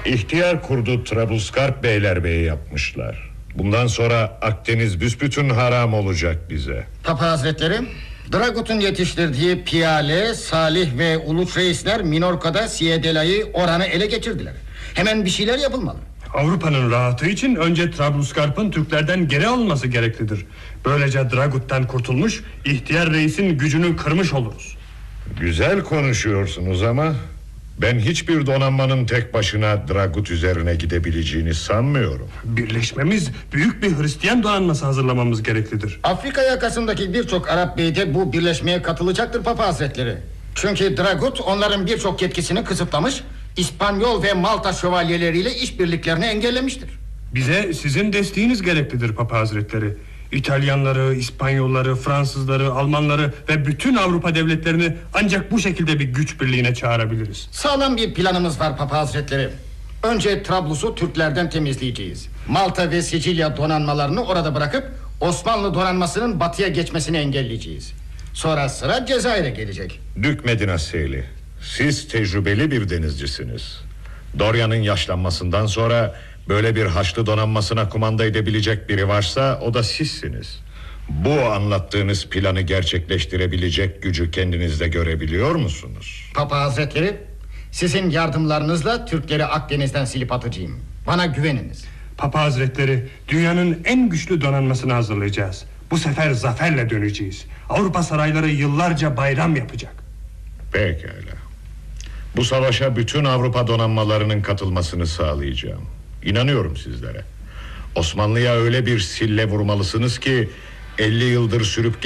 İhtiyar kurdu Trablusgarp beylerbeyi yapmışlar. Bundan sonra Akdeniz büsbütün haram olacak bize. Papa Hazretleri, Dragut'un yetiştirdiği Piyale, Salih ve Uluç reisler Minorka'da Siedela'yı, Oran'ı ele geçirdiler. Hemen bir şeyler yapılmalı. Avrupa'nın rahatı için önce Trablusgarp'ın Türklerden geri alınması gereklidir. Böylece Dragut'tan kurtulmuş, ihtiyar reisin gücünü kırmış oluruz. Güzel konuşuyorsunuz ama ben hiçbir donanmanın tek başına Dragut üzerine gidebileceğini sanmıyorum. Birleşmemiz, büyük bir Hristiyan donanması hazırlamamız gereklidir. Afrika yakasındaki birçok Arap bey de bu birleşmeye katılacaktır Papa Hazretleri. Çünkü Dragut onların birçok yetkisini kısıtlamış, İspanyol ve Malta şövalyeleriyle işbirliklerini engellemiştir. Bize sizin desteğiniz gereklidir Papa Hazretleri. İtalyanları, İspanyolları, Fransızları, Almanları ve bütün Avrupa devletlerini ancak bu şekilde bir güç birliğine çağırabiliriz. Sağlam bir planımız var Papa Hazretleri. Önce Trablus'u Türklerden temizleyeceğiz. Malta ve Sicilya donanmalarını orada bırakıp Osmanlı donanmasının batıya geçmesini engelleyeceğiz. Sonra sıra Cezayir'e gelecek. Dük Medina Seyli, siz tecrübeli bir denizcisiniz. Dorya'nın yaşlanmasından sonra böyle bir Haçlı donanmasına kumanda edebilecek biri varsa o da sizsiniz. Bu anlattığınız planı gerçekleştirebilecek gücü kendinizde görebiliyor musunuz? Papa Hazretleri, sizin yardımlarınızla Türkleri Akdeniz'den silip atacağım. Bana güveniniz. Papa Hazretleri, dünyanın en güçlü donanmasını hazırlayacağız. Bu sefer zaferle döneceğiz. Avrupa sarayları yıllarca bayram yapacak. Pekala. Bu savaşa bütün Avrupa donanmalarının katılmasını sağlayacağım. İnanıyorum sizlere. Osmanlı'ya öyle bir sille vurmalısınız ki 50 yıldır sürüp